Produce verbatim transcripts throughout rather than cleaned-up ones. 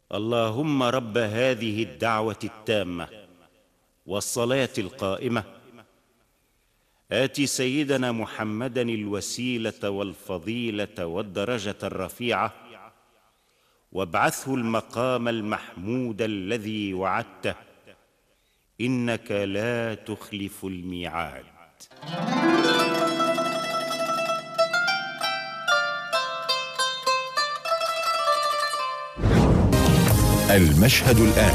اللهم رب هذه الدعوة التامة والصلاة القائمة آت سيدنا محمدا الوسيلة والفضيلة والدرجة الرفيعة وابعثه المقام المحمود الذي وعدته إنك لا تخلف الميعاد. المشهد الآن.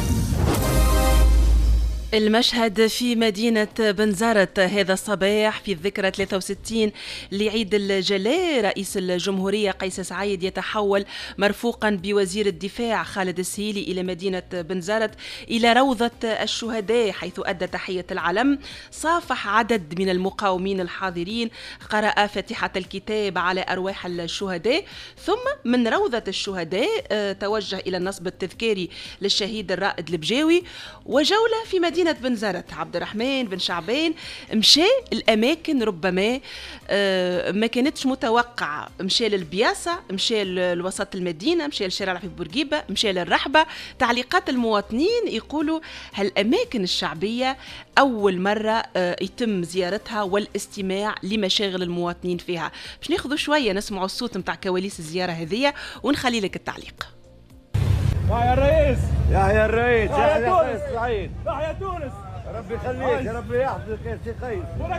المشهد في مدينة بنزرت هذا الصباح في الذكرى ثلاثة وستين لعيد الجلاء. رئيس الجمهورية قيس سعيد يتحول مرفوقا بوزير الدفاع خالد السهيلي إلى مدينة بنزرت إلى روضة الشهداء، حيث أدى تحية العلم، صافح عدد من المقاومين الحاضرين، قرأ فاتحة الكتاب على أرواح الشهداء، ثم من روضة الشهداء توجه إلى النصب التذكاري للشهيد الرائد البجاوي وجولة في مدينة بنزرت. عبد الرحمن بن شعبان مشى الأماكن ربما ما كانتش متوقعة، مشى للبياسة، مشى لوسط المدينة، مشى لشارع الحبيب بورقيبة، مشى للرحبة. تعليقات المواطنين يقولوا هالأماكن الشعبية أول مرة يتم زيارتها والاستماع لمشاغل المواطنين فيها. باش ناخذوا شوية نسمعوا الصوت متاع كواليس الزيارة هذه ونخلي لك التعليق. يا الرئيس يا يا الرئيس يا يا تونس سعيد يا تونس ربي يخليك، يا ربي يحفظك يا سي قيس.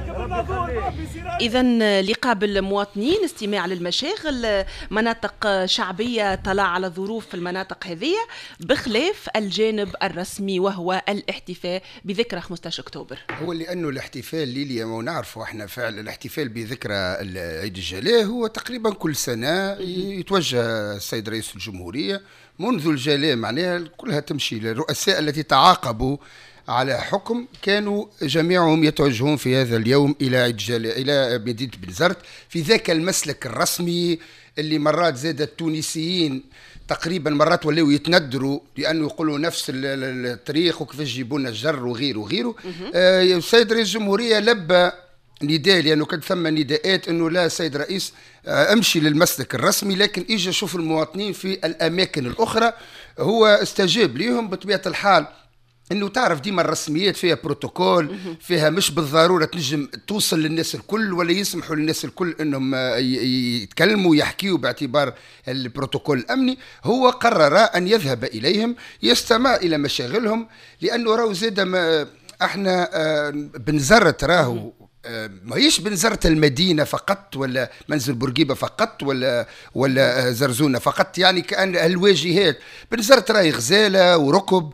إذا لقاء بالمواطنين، استماع للمشاغل، مناطق شعبية، طلع على ظروف في المناطق هذه بخلاف الجانب الرسمي وهو الاحتفاء بذكرى خمسة عشر أكتوبر. هو لأنه الاحتفال ليليا ما نعرفه احنا فعلا الاحتفال بذكرى عيد الجلاء هو تقريبا كل سنة يتوجه السيد رئيس الجمهورية منذ الجلاء، معناها كلها تمشي للرؤساء التي تعاقبوا على حكم كانوا جميعهم يتوجهون في هذا اليوم إلى عيد الجلاء إلى مدينة بنزرت في ذاك المسلك الرسمي اللي مرات زاد التونسيين تقريبا مرات ولاو يتندروا لأنه يقولوا نفس التاريخ وكيفاش يجيبوا لنا الجر وغيره وغيره. آه السيد رئيس الجمهورية لبى نداء لأنه كانت ثم نداءات أنه لا سيد رئيس امشي للمسلك الرسمي، لكن اجى شوف المواطنين في الأماكن الأخرى. هو استجاب ليهم بطبيعة الحال، انه تعرف ديما الرسميات فيها بروتوكول، فيها مش بالضروره تنجم توصل للناس الكل ولا يسمحوا للناس الكل انهم يتكلموا ويحكيوا باعتبار البروتوكول الامني. هو قرر ان يذهب اليهم يستمع الى مشاغلهم، لانه راهو زاد احنا بنزرت راهو ماهيش بنزرت المدينة فقط ولا منزل بورقيبة فقط ولا ولا زرزونة فقط، يعني كأن الواجهات بنزرت راهي غزالة وركب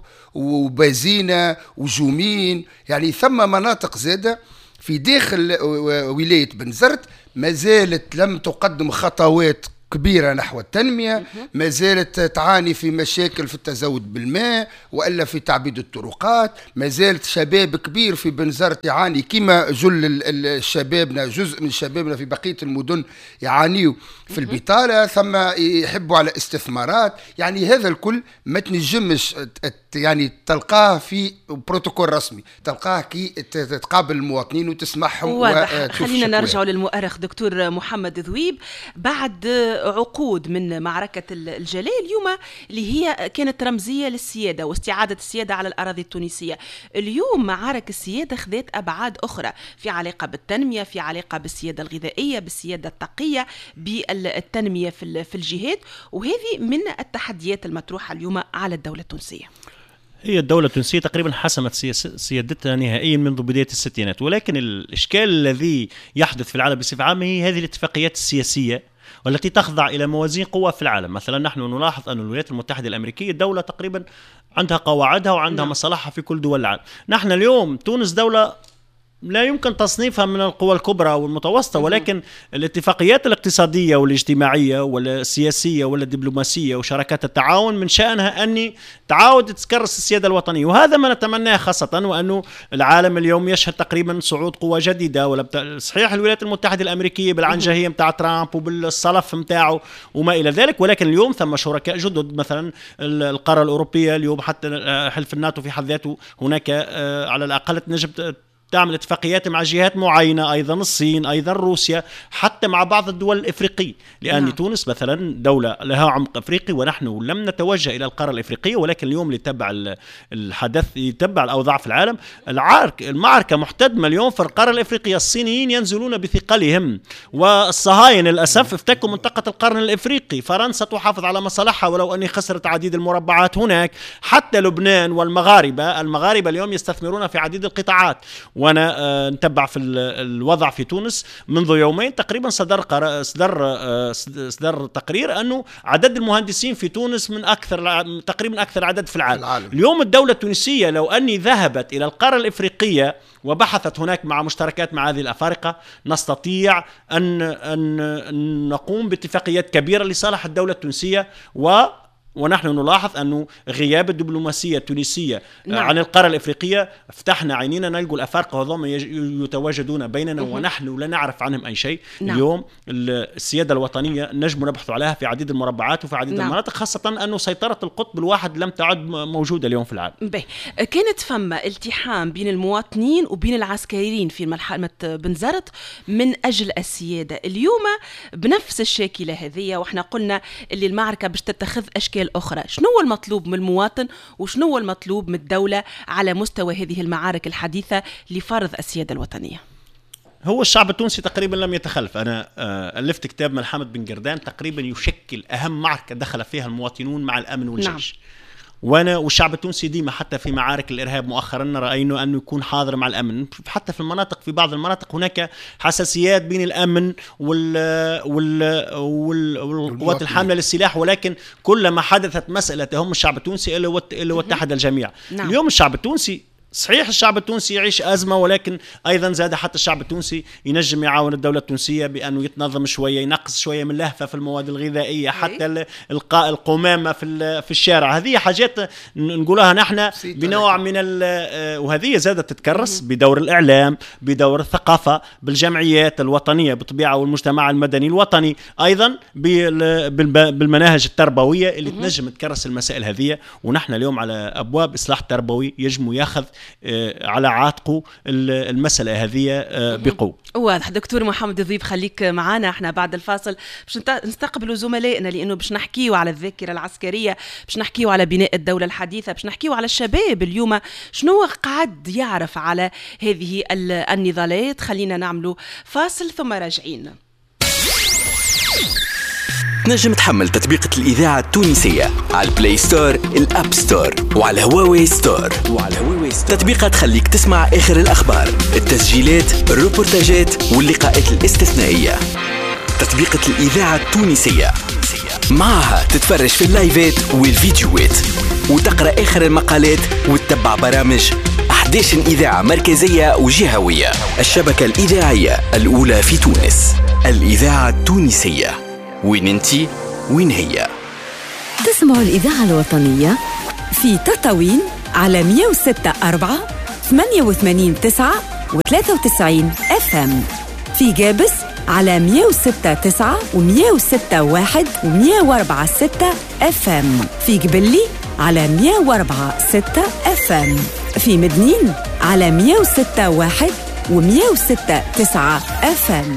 وبازينة وجومين، يعني ثم مناطق زادة في داخل ولاية بنزرت ما زالت لم تقدم خطوات كبيرة نحو التنمية، ما زالت تعاني في مشاكل في التزود بالماء وإلا في تعبيد الطرقات، ما زالت شباب كبير في بنزرت يعاني كما جل الشبابنا جزء من شبابنا في بقية المدن يعانيوا في البطالة، ثم يحبوا على استثمارات. يعني هذا الكل ما تنجمش يعني تلقاه في بروتوكول رسمي، تلقاه كي تقابل المواطنين وتسمعهم. واضح. خلينا نرجع للمؤرخ دكتور محمد ذويب. بعد عقود من معركة الجلاء اليوم اللي هي كانت رمزية للسيادة واستعادة السيادة على الأراضي التونسية، اليوم معارك السيادة خذت أبعاد أخرى في علاقة بالتنمية، في علاقة بالسيادة الغذائية، بالسيادة التقية، بالتنمية في الجهات، وهذه من التحديات المطروحة اليوم على الدولة التونسية. هي الدولة التونسية تقريبا حسمت سيادتها نهائيا منذ بداية الستينات، ولكن الإشكال الذي يحدث في العالم بصفة عامة هي هذه الاتفاقيات السياسية والتي تخضع إلى موازين قوى في العالم. مثلا نحن نلاحظ أن الولايات المتحدة الأمريكية دولة تقريبا عندها قواعدها وعندها مصالحها في كل دول العالم. نحن اليوم تونس دولة لا يمكن تصنيفها من القوى الكبرى والمتوسطة، ولكن الاتفاقيات الاقتصادية والاجتماعية والسياسية والدبلوماسية وشراكات التعاون من شأنها أن تعاود تكرس السيادة الوطنية، وهذا ما نتمناه خاصة وأنه العالم اليوم يشهد تقريبا صعود قوى جديدة. ولا صحيح الولايات المتحدة الأمريكية بالعنجهية متاع ترامب وبالصلف متاعه وما إلى ذلك، ولكن اليوم ثم شركاء جدد، مثلا القارة الأوروبية اليوم، حتى حلف الناتو في حد ذاته هناك على الأقل تنجم تعمل اتفاقيات مع جهات معينة، أيضا الصين، أيضا روسيا، حتى مع بعض الدول الإفريقية، لأن نعم. تونس مثلا دولة لها عمق أفريقي، ونحن لم نتوجه إلى القارة الإفريقية، ولكن اليوم يتبع الحدث، يتبع الأوضاع في العالم. العارك المعركة محتدمة اليوم في القارة الإفريقية، الصينيين ينزلون بثقلهم، والصهاينة للأسف افتكوا منطقة القرن الإفريقي. فرنسا تحافظ على مصالحها ولو أني خسرت عديد المربعات هناك. حتى لبنان والمغاربة، المغاربة اليوم يستثمرون في عديد القطاعات. وأنا آه نتبع في الوضع في تونس منذ يومين تقريبا صدر صدر آه صدر تقرير أنه عدد المهندسين في تونس من أكثر تقريبا أكثر عدد في العالم. العالم. اليوم الدولة التونسية لو أني ذهبت إلى القارة الإفريقية وبحثت هناك مع مشتركات مع هذه الأفارقة، نستطيع أن, أن نقوم باتفاقيات كبيرة لصالح الدولة التونسية. و ونحن نلاحظ أنه غياب الدبلوماسية التونسية نعم. عن القارة الإفريقية فتحنا عينينا، نلقوا الأفارقة هذول يتواجدون بيننا ونحن لا نعرف عنهم أي شيء. نعم. اليوم السيادة الوطنية نجم نبحث عليها في عديد المربعات وفي عديد نعم. المناطق، خاصة أنه سيطرة القطب الواحد لم تعد موجودة اليوم في العالم. بي. كانت فما التحام بين المواطنين وبين العسكريين في مرحلة بنزرت من أجل السيادة. اليوم بنفس الشاكلة هذه، وإحنا قلنا اللي المعركة باش تتخذ أشكال أخرى. شنو هو المطلوب من المواطن وشنو هو المطلوب من الدولة على مستوى هذه المعارك الحديثة لفرض السيادة الوطنية؟ هو الشعب التونسي تقريبا لم يتخلف. أنا ألفت كتاب من حمد بن قردان تقريبا يشكل أهم معركة دخل فيها المواطنون مع الأمن والجيش. نعم. وانا والشعب التونسي ديما حتى في معارك الارهاب مؤخرا راينا انه يكون حاضر مع الامن. حتى في المناطق، في بعض المناطق هناك حساسيات بين الامن وال وال والقوات الحامله للسلاح، ولكن كلما حدثت مساله تهم الشعب التونسي الا واتحد الجميع. نعم. اليوم الشعب التونسي صحيح الشعب التونسي يعيش أزمة، ولكن أيضا زاد حتى الشعب التونسي ينجم يعاون الدولة التونسية بأنه يتنظم شوية، ينقص شوية من لهفة في المواد الغذائية، حتى إلقاء القمامة في في الشارع. هذه حاجات نقولها نحن بنوع من وهذه زادت تتكرس بدور الإعلام، بدور الثقافة، بالجمعيات الوطنية بطبيعة والمجتمع المدني الوطني، أيضا بالمناهج التربوية اللي تنجم تكرس المسائل هذه. ونحن اليوم على أبواب إصلاح تربوي يجب ياخذ على عاتقه المسألة هذه بقوة. واضح. دكتور محمد الضيب خليك معنا، احنا بعد الفاصل باش نستقبلوا زملائنا، لأنه باش نحكيوا على الذاكرة العسكرية، باش نحكيوا على بناء الدولة الحديثة، باش نحكيوا على الشباب اليوم شنو قاعد يعرف على هذه النضالات. خلينا نعملوا فاصل ثم راجعين. تنجم تحمل تطبيقة الإذاعة التونسية على البلاي ستور، الأب ستور، وعلى هواوي ستور. وعلى هواوي ستور تطبيقة تخليك تسمع آخر الأخبار، التسجيلات، الروبورتاجات واللقاءات الاستثنائية. تطبيقة الإذاعة التونسية معها تتفرج في اللايفات والفيديوهات، وتقرأ آخر المقالات، وتتبع برامج أحداث إذاعة مركزية وجهوية. الشبكة الإذاعية الأولى في تونس، الإذاعة التونسية. وين انتي وين هي؟ تسمعوا الإذاعة الوطنية في تطاوين على مية وستة أربعة ثمانية وثمانين تسعة وثلاثة وتسعين اف ام، في جابس على مية وستة تسعة ومية وستة واحد ومية وأربعة ستة اف ام، في قبلي على مية وأربعة ستة اف ام، في مدنين على مية وستة واحد ومية وستة تسعة اف ام.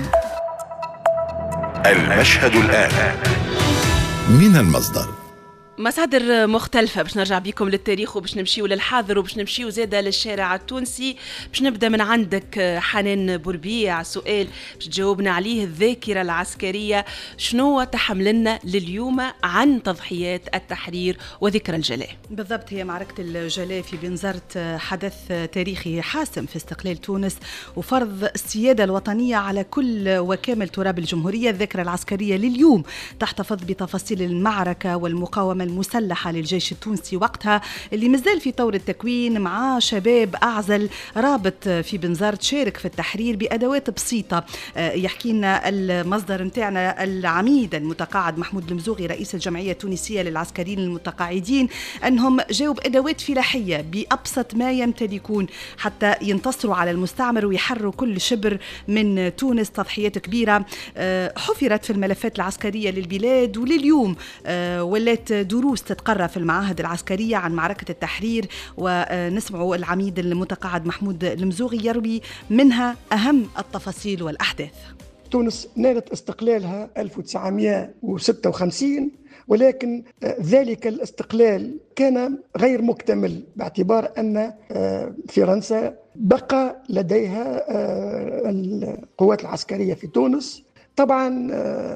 المشهد الآن من المصدر. مصادر مختلفة باش نرجع بكم للتاريخ، وباش نمشيو للحاضر، وباش نمشيو زادة للشارع التونسي. باش نبدأ من عندك حنان بوربيع، سؤال باش تجاوبنا عليه. الذاكرة العسكرية شنو تحملنا لليوم عن تضحيات التحرير وذكرى الجلاء؟ بالضبط، هي معركة الجلاء في بنزرت حدث تاريخي حاسم في استقلال تونس وفرض السيادة الوطنية على كل وكامل تراب الجمهورية. الذاكرة العسكرية لليوم تحتفظ بتفاصيل المعركة والمقاومة المسلحة للجيش التونسي وقتها، اللي مازال في طور التكوين، مع شباب أعزل رابط في بنزرت شارك في التحرير بأدوات بسيطة. يحكي لنا المصدر متاعنا العميد المتقاعد محمود المزوغي رئيس الجمعية التونسية للعسكريين المتقاعدين أنهم جاوا بأدوات فلاحية بأبسط ما يمتلكون حتى ينتصروا على المستعمر ويحرروا كل شبر من تونس. تضحيات كبيرة حفرت في الملفات العسكرية للبلاد، ولليوم ولات دروس تتقرى في المعاهد العسكرية عن معركة التحرير، ونسمع العميد المتقاعد محمود المزوغي يروي منها أهم التفاصيل والأحداث. تونس نالت استقلالها ألف وتسعمائة وستة وخمسين، ولكن ذلك الاستقلال كان غير مكتمل باعتبار أن فرنسا بقى لديها القوات العسكرية في تونس. طبعا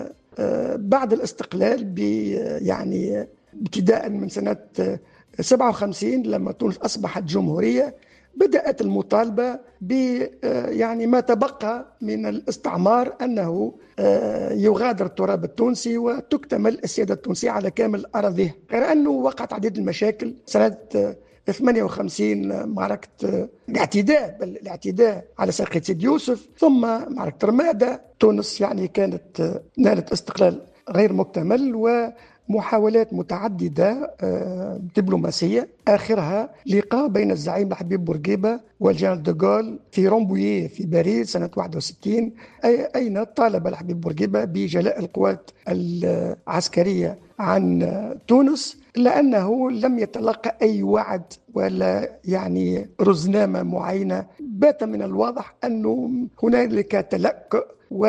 بعد الاستقلال يعني ابتداء من سنة سبعة وخمسين لما تونس أصبحت جمهورية، بدأت المطالبة ب يعني ما تبقى من الاستعمار أنه يغادر التراب التونسي وتكتمل السيادة التونسية على كامل أراضيه، غير أنه وقعت عديد المشاكل. سنة ثمانية وخمسين معركة الاعتداء بل الاعتداء على ساقية سيدي يوسف، ثم معركة رمادة. تونس يعني كانت نالت استقلال غير مكتمل ومحاولات متعددة دبلوماسية، آخرها لقاء بين الزعيم حبيب بورقيبة والجنرال دوغول في رومبويه في باريس سنة واحد وستين، أين طالب الحبيب بورقيبة بجلاء القوات العسكرية عن تونس، إلا أنه لم يتلقى أي وعد ولا يعني رزنامة معينة. بات من الواضح أنه هنالك تلكؤ،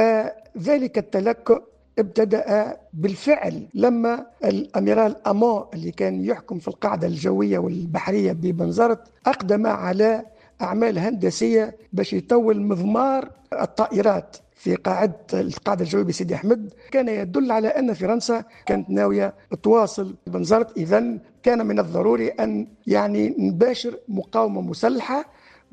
وذلك التلكؤ ابتدأ بالفعل لما الأميرال أمان اللي كان يحكم في القاعدة الجوية والبحرية ببنزرت أقدم على أعمال هندسية باش يطول مضمار الطائرات في قاعدة القاعدة الجوية بسيدي أحمد. كان يدل على أن فرنسا كانت ناوية تواصل بنزرت، إذن كان من الضروري أن يعني نباشر مقاومة مسلحة،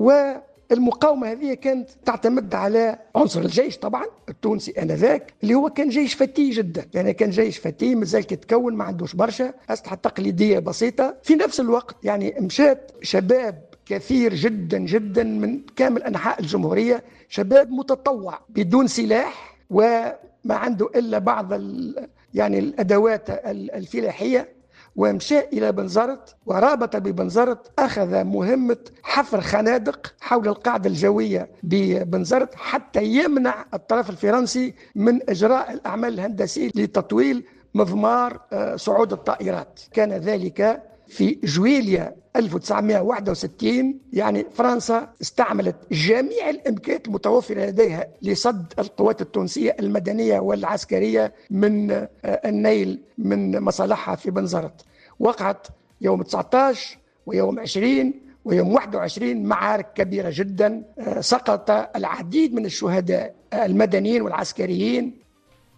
والمقاومة هذه كانت تعتمد على عنصر الجيش طبعا التونسي آنذاك، اللي هو كان جيش فتي جدا، يعني كان جيش فتي مازال يتكون، ما عندوش برشا أسلحة تقليدية بسيطة. في نفس الوقت يعني مشات شباب كثير جدا جدا من كامل أنحاء الجمهورية، شباب متطوع بدون سلاح وما عنده إلا بعض يعني الأدوات الفلاحية، ومشى إلى بنزرت ورابط ببنزرت، أخذ مهمة حفر خنادق حول القاعدة الجوية ببنزرت حتى يمنع الطرف الفرنسي من إجراء الأعمال الهندسية لتطويل مضمار صعود الطائرات. كان ذلك في جويليا ألف وتسعمائة وواحد وستين. يعني فرنسا استعملت جميع الإمكانيات المتوفرة لديها لصد القوات التونسية المدنية والعسكرية من النيل من مصالحها في بنزرت. وقعت يوم تسعة عشر ويوم عشرين ويوم واحد وعشرين معارك كبيرة جدا، سقط العديد من الشهداء المدنيين والعسكريين.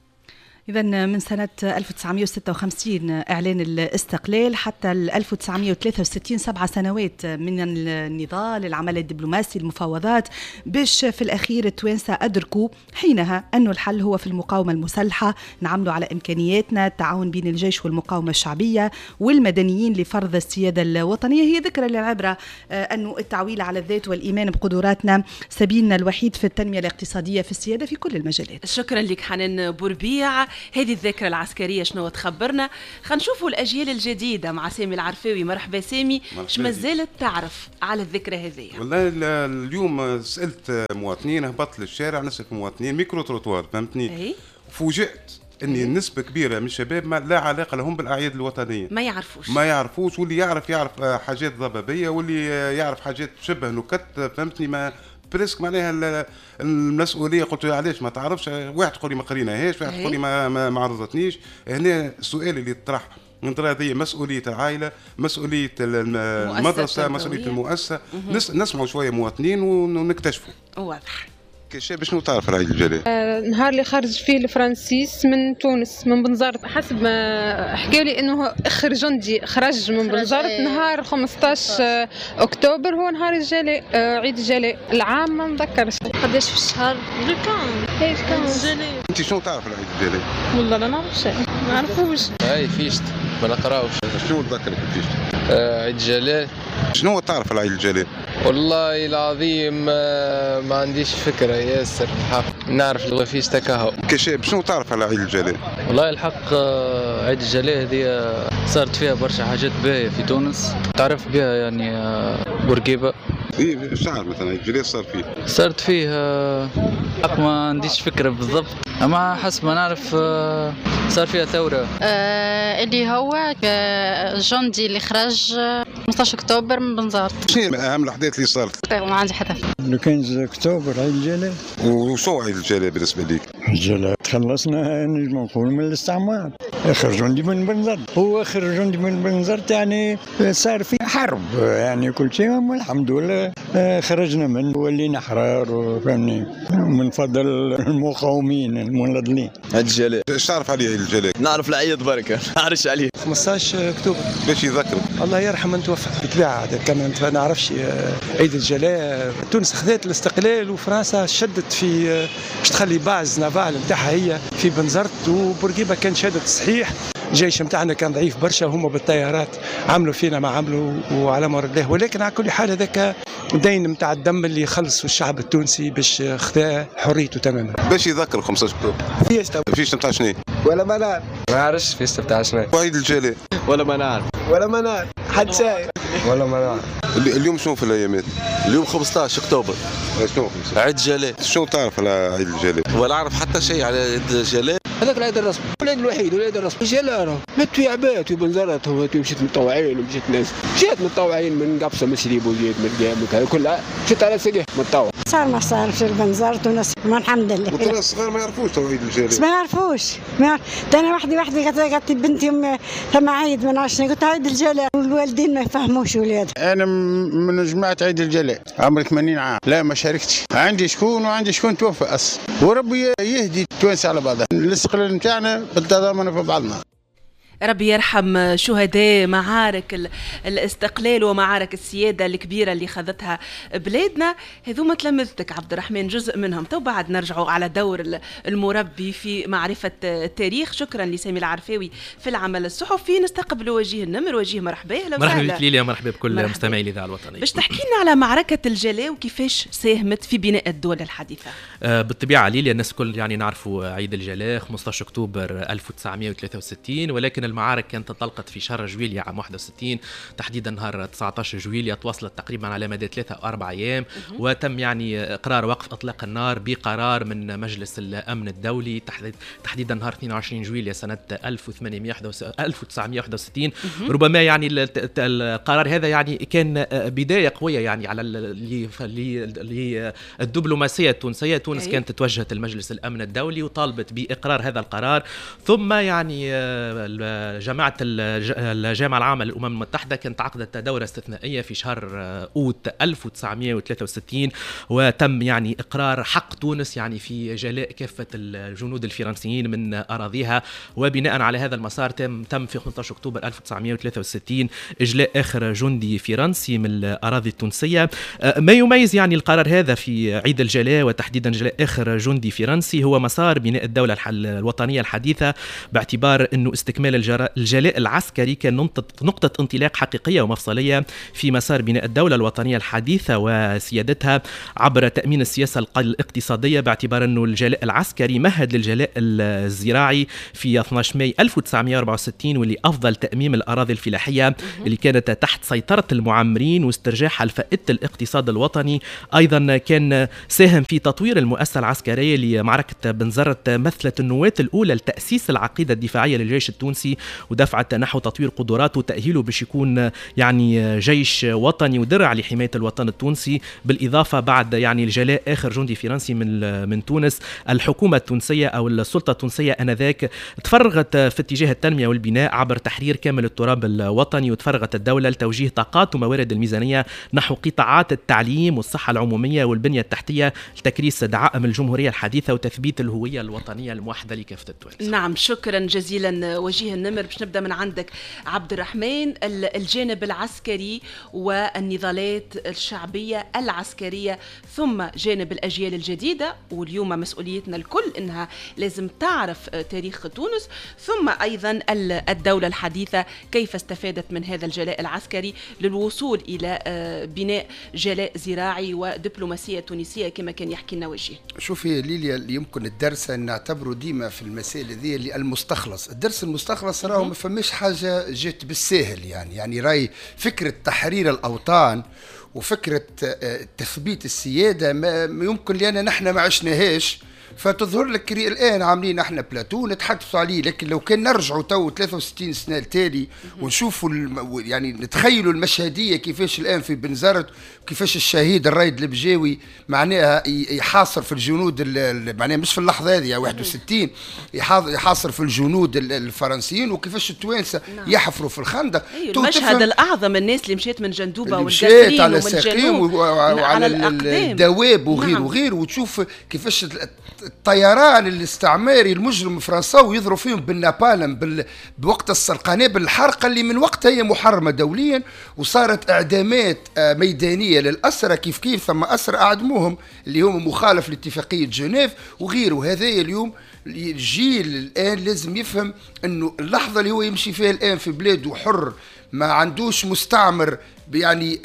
إذا من سنة ألف وتسعمائة وستة وخمسين إعلان الاستقلال حتى ألف وتسعمائة وثلاثة وستين، سبع سنوات من النضال، العمل الدبلوماسي، المفاوضات، باش في الأخير التوانسة أدركوا حينها أن الحل هو في المقاومة المسلحة، نعملوا على إمكانياتنا، التعاون بين الجيش والمقاومة الشعبية والمدنيين لفرض السيادة الوطنية. هي ذكرى للعبرة أنه التعويل على الذات والإيمان بقدراتنا سبيلنا الوحيد في التنمية الاقتصادية في السيادة في كل المجالات. شكرا لك حنان بوربيع. هذه الذاكرة العسكرية شنو تخبرنا؟ خلينا نشوفوا الأجيال الجديدة مع سامي العرفاوي. مرحبا سامي، اش مازالت تعرف على الذكرى هذه؟ والله اليوم سألت مواطنين، هبطت للشارع نسأل مواطنين ميكرو تروتوار، فهمتني؟ اي فوجئت اني نسبة كبيرة من الشباب ما لا علاقة لهم بالأعياد الوطنية، ما يعرفوش ما يعرفوش، واللي يعرف يعرف حاجات ضبابية، واللي يعرف حاجات تشبه نكت، فهمتني؟ ما بريسك معناها المسؤوليه. قلت له علاش ما تعرفش؟ واحد يقول لي ما قريناهاش، واحد يقول لي ما ما, ما عرضتنيش. هنا السؤال اللي يطرح من هذه مسؤوليه العائله، مسؤوليه المدرسه، مسؤوليه المؤسسه. نس نسمعوا شويه مواطنين ونكتشفوا. واضح. كشاب شنو تعرف العيد الجلال؟ آه نهار اللي خرج فيه الفرنسيس من تونس من بنزرت، حسب ما حكوا لي انه اخر جندي خرج من بنزرت نهار خمسطاش اكتوبر، هو نهار الجلاء، آه عيد الجلاء. العام ما نذكرش قداش في الشهر. الكام ايش كان الجلاء؟ انت شنو تعرف العيد الجلاء؟ والله لا نعرف شيء، ما نعرفوش. اي فيشت ما نقراوش. شنو تذكرك الفيشت؟ آه عيد الجلاء. شنو تعرف العيد الجلاء؟ والله العظيم ما, ما عنديش فكرة ياسر الحق، نعرف الغفيش تكاهو. كشاب شنو تعرف على عيد الجلاء؟ والله الحق عيد الجلاء هذه صارت فيها برشا حاجات باهية في تونس، تعرف بها يعني بورقيبة ايه شعر مثلا الجلاء صار فيه صارت فيه آه، ما عنديش فكرة بالضبط، أما حسب ما نعرف آه، صار فيها ثورة. آه اللي هو جندي اللي خرج خمسطاش أكتوبر من بنزرت. شنو أهم الأحداث اللي صارت؟ ما عندي حتى لو كان أكتوبر عيد الجلاء. وشو عيد الجلاء بالنسبة ليك؟ الجلاء تخلصنا نجم نقول من الاستعمار، آخر جندي من بنزرت، هو آخر جندي من بنزرت يعني صار في حرب يعني كل شيء والحمد لله خرجنا منه ولينا أحرار وفهمني من فضل المقاومين المناضلين. عيد الجلاء ايش تعرف عليه عيد الجلاء؟ نعرف العيد بركة ما نعرفش عليه. خمسطاش أكتوبر باش يذكروا الله يرحم من توفى بالطبيعة كان ما نعرفش عيد الجلاء. تونس خذت الاستقلال وفرنسا شدت في باش تخلي باز نافال نتاعها هي في بنزرت، وبورقيبة كان شادت صحيح. الجيش نتاعنا كان ضعيف برشا وهم بالطيارات عملوا فينا ما عملوا وعلى مر الله، ولكن على كل حال هذاك دين نتاع الدم اللي خلصوا الشعب التونسي باش خذا حريته تماما. باش يذكروا خمسطاش أكتوبر فيستا فيستا نتاع شنو؟ ولا ما نعرف ما نعرفش فيستا نتاع شنو. وعيد الجلاء ولا ما نعرف ولا ما نعرف حد ساير ولا ما نعرف. اليوم شنو في الايامات؟ اليوم خمسطاش أكتوبر شنو عيد الجلاء. شنو تعرف على عيد الجلاء؟ ولا أعرف حتى شيء على عيد الجلاء. هذاك العيد الرسمي، العيد الوحيد والعيد الرسمي. الجلاء مات في عباد في بنزرت، هو مشيت متطوعين ومشيت ناس مشيت متطوعين من قبصه مسريب وزيد من القيام كلها مشيت على سقيه متطوع. صار ما صار في البنزرت وناس ما الحمد لله. وترى الصغار ما يعرفوش تو عيد الجلاء. ما يعرفوش ما انا وحدي وحدي قالت بنتي ثم عيد من عشرة قلت عيد الجلاء والوالدين ما يفهموش ولاد. انا من جماعه عيد الجلاء عمري ثمانين عام، لا ما شاركتش. عندي شكون وعندي شكون توفى اصلا، وربي يهدي التوانسه على بعضها. الاستقلال نتاعنا بالتضامن في بعضنا. ربي يرحم شهداء معارك الاستقلال ومعارك السيادة الكبيرة اللي خذتها بلادنا. هذوما تلمذتك عبد الرحمن جزء منهم. تو بعد نرجعوا على دور المربي في معرفة التاريخ. شكرا لسامي العرفاوي في العمل الصحفي. نستقبل وجيه النمر. وجيه مرحبا. مرحبا بك ليليا، مرحبا بكل مستمعي الإذاعة الوطنية. باش تحكي لنا على معركة الجلاء وكيفاش ساهمت في بناء الدولة الحديثة. آه بالطبيعة ليليا الناس الكل يعني نعرفوا عيد الجلاء خمسطاش أكتوبر ألف وتسعمائة وثلاثة وستين، ولكن المعارك كانت انطلقت في شهر جويلية عام واحد وستين، تحديدا نهار تسعة عشر جويلية، تواصلت تقريبا على مدى ثلاثة أو أربع أيام، وتم يعني إقرار وقف إطلاق النار بقرار من مجلس الأمن الدولي تحديدا نهار اثنين وعشرين جويلية سنة ألف وتسعمائة وواحد وستين. ربما يعني القرار هذا يعني كان بداية قوية يعني على الدبلوماسية التونسية. تونس كانت توجهت المجلس الأمن الدولي وطالبت بإقرار هذا القرار، ثم يعني جماعة الجامعة العامة للأمم المتحدة كانت عقدت دورة استثنائية في شهر أوت ألف وتسعمائة وثلاثة وستين، وتم يعني إقرار حق تونس يعني في جلاء كافة الجنود الفرنسيين من أراضيها، وبناء على هذا المسار تم تم في خمسة عشر أكتوبر ألف وتسعمائة وثلاثة وستين إجلاء آخر جندي فرنسي من الأراضي التونسية. ما يميز يعني القرار هذا في عيد الجلاء وتحديدا جلاء آخر جندي فرنسي هو مسار بناء الدولة الوطنية الحديثة، باعتبار أنه استكمال الجلاء العسكري كان نقطة انطلاق حقيقية ومفصلية في مسار بناء الدولة الوطنية الحديثة وسيادتها عبر تأمين السياسة الاقتصادية، باعتبار أنه الجلاء العسكري مهد للجلاء الزراعي في اثني عشر ماي ألف وتسعمائة وأربعة وستين، واللي أفضل تأميم الأراضي الفلاحية اللي كانت تحت سيطرة المعمرين واسترجاعها لفائدة الاقتصاد الوطني. أيضا كان ساهم في تطوير المؤسسة العسكرية لمعركة بنزرت، مثلت النواة الأولى لتأسيس العقيدة الدفاعية للجيش التونسي ودفعت نحو تطوير قدراته وتأهيله باش يكون يعني جيش وطني ودرع لحماية الوطن التونسي. بالإضافة بعد يعني الجلاء آخر جندي فرنسي من من تونس، الحكومة التونسية أو السلطة التونسية آنذاك تفرغت في اتجاه التنمية والبناء عبر تحرير كامل التراب الوطني، وتفرغت الدولة لتوجيه طاقات وموارد الميزانية نحو قطاعات التعليم والصحة العمومية والبنية التحتية لتكريس دعائم الجمهورية الحديثة وتثبيت الهوية الوطنية الموحدة لكافة التوانسة. نعم شكرا جزيلا وجيه النمر. باش نبدا من عندك عبد الرحمن. الجانب العسكري والنضالات الشعبية العسكرية، ثم جانب الأجيال الجديدة، واليوم مسؤوليتنا الكل إنها لازم تعرف تاريخ تونس، ثم أيضا الدولة الحديثة كيف استفادت من هذا الجلاء العسكري للوصول إلى بناء جلاء زراعي ودبلوماسية تونسية كما كان يحكي لنا وجيه. شوفي ليليا، يمكن الدرس أن نعتبره ديما في المسائل ذي اللي المستخلص. الدرس المستخلص راهو ما فماش حاجة جت بالساهل، يعني يعني راي فكرة تحرير الأوطان وفكرة تثبيت السيادة ما يمكن لأن نحن ما عشناهاش، فتظهر لك الآن عاملين احنا بلاتو نتحدثوا عليه. لكن لو كان نرجعوا تو ثلاثة وستين سنة التالي ونشوفوا الم... يعني نتخيلوا المشهدية كيفاش الآن في بنزرت، وكيفاش الشهيد الرايد البجاوي معناها يحاصر في الجنود ال... معناها مش في اللحظة هذه واحد وستين يحاصر في الجنود الفرنسيين، وكيفاش التوانسة يحفروا في الخندق. أيوة المشهد الأعظم، الناس اللي مشيت من جندوبة والجسرين على الساقيم وعلى الدواب وغير نعم. وغير وتشوف كيفاش الطيران الاستعماري المجرم الفرنساوي يضرب فيهم بالنابالم بال... بوقت القنابل الحارقه اللي من وقتها هي محرمه دوليا، وصارت اعدامات ميدانيه للاسرى كيف كيف ثم اسرى اعدموهم اللي هم مخالف لاتفاقيه جنيف وغيره. هذا اليوم الجيل الان لازم يفهم انه اللحظه اللي هو يمشي فيها الان في بلاده حر، ما عندوش مستعمر يعني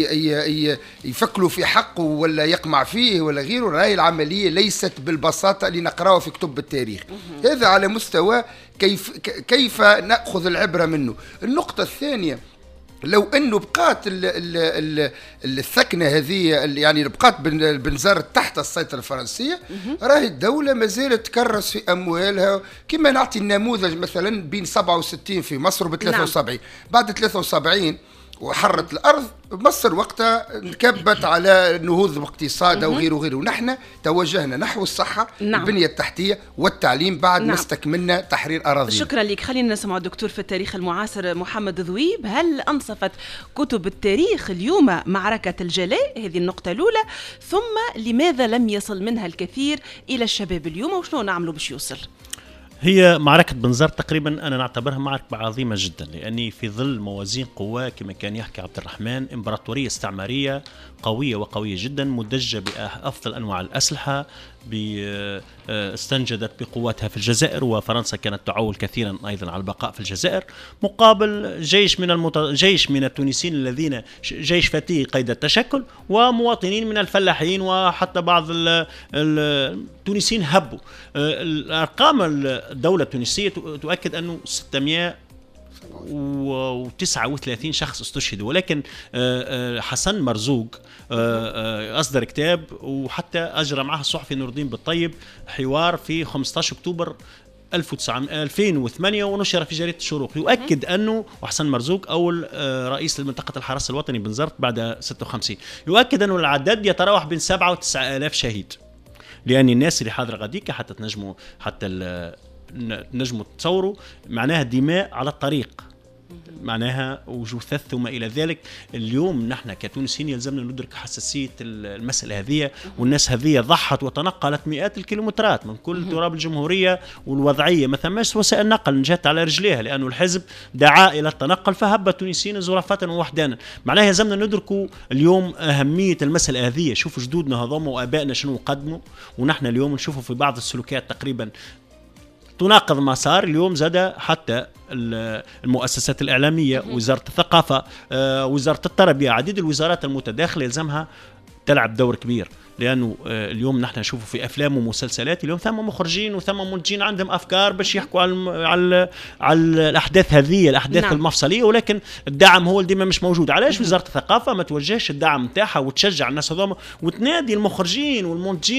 يفكلوا في حقه ولا يقمع فيه ولا غيره. هاي العملية ليست بالبساطة اللي نقرأه في كتب التاريخ. هذا على مستوى كيف كيف نأخذ العبرة منه. النقطة الثانية، لو انه بقات ال ال ال الثكنه هذه يعني بقات بنزرت تحت السيطره الفرنسيه، راهي الدوله ما زالت تكرس في اموالها. كما نعطي النموذج مثلا بين سبعة وستين في مصر وب ثلاثة وسبعين، نعم. بعد ثلاثة وسبعين وحرت الأرض مصر وقتها انكبت على نهوض باقتصادها وغيره وغيره، ونحن توجهنا نحو الصحة نعم. البنية التحتية والتعليم بعد نعم. ما استكملنا تحرير أراضينا. شكرا لك. خلينا نسمع الدكتور في التاريخ المعاصر محمد ذويب. هل أنصفت كتب التاريخ اليوم معركة الجلاء؟ هذه النقطة الأولى. ثم لماذا لم يصل منها الكثير إلى الشباب اليوم، وشنو نعملوا باش يوصل؟ هي معركة بنزرت تقريبا أنا نعتبرها معركة عظيمة جدا، لأني في ظل موازين قوى كما كان يحكي عبد الرحمن، إمبراطورية استعمارية قوية وقوية جدا مدجة بأفضل أنواع الأسلحة، استنجدت بقواتها في الجزائر، وفرنسا كانت تعول كثيرا أيضا على البقاء في الجزائر، مقابل جيش من المت... جيش من التونسيين الذين جيش فتي قيد التشكل، ومواطنين من الفلاحين، وحتى بعض التونسيين هبوا. الأرقام الدولة التونسية تؤكد أنه ستمائة وتسعة وثلاثين شخص استشهدوا، ولكن حسن مرزوق أصدر كتاب وحتى أجرى معه الصحفي نور الدين بالطيب حوار في خمسة عشر أكتوبر ألفين وثمانية ونشر في جريدة الشروق، يؤكد أنه وحسن مرزوق أول رئيس لمنطقة الحرس الوطني بنزرت بعد ستة وخمسين، يؤكد أنه العدد يتراوح بين سبعة وتسعة آلاف شهيد، لأن الناس اللي حاضرة غاديك حتى تنجموا حتى نجموا تصوروا معناها دماء على الطريق، معناها وجثث وما إلى ذلك. اليوم نحن كتونسيين يلزمنا ندرك حساسية المسألة هذه، والناس هذه ضحت وتنقلت مئات الكيلومترات من كل تراب الجمهورية، والوضعية ما ثماش وسائل نقل نجت على رجليها، لأنه الحزب دعا إلى التنقل فهب التونسيين زرافة ووحدانا. معناها يلزمنا ندركوا اليوم أهمية المسألة هذه. شوفوا جدودنا هذوما وآبائنا شنو قدموا، ونحن اليوم نشوفوا في بعض السلوكيات تقريبا تناقض ما صار. اليوم زاد حتى المؤسسات الإعلامية، وزارة الثقافة، وزارة التربية، عديد الوزارات المتداخلة يلزمها تلعب دور كبير، لأنه اليوم نحن نشوفه في أفلام ومسلسلات، اليوم ثم مخرجين وثم منتجين عندهم أفكار باش يحكوا على على, على الأحداث هذه، الأحداث نعم. المفصلية، ولكن الدعم هو ديما مش موجود. علاش وزارة الثقافة ما توجهش الدعم نتاعها وتشجع الناس هذوما وتنادي المخرجين والمنتجين